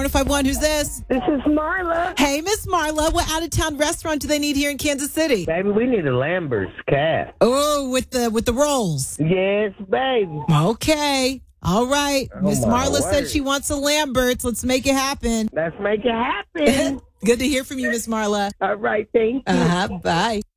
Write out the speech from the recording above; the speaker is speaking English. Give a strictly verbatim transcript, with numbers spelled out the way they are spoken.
Power five one. Who's this? This is Marla. Hey, Miss Marla. What out-of-town restaurant do they need here in Kansas City? Baby, we need a Lambert's Cat. Oh, with the with the rolls. Yes, baby. Okay. All right. Oh, Miss my Marla said word. she wants a Lambert's. Let's make it happen. Let's make it happen. Good to hear from you, Miss Marla. All right, thank you. Uh-huh. Bye.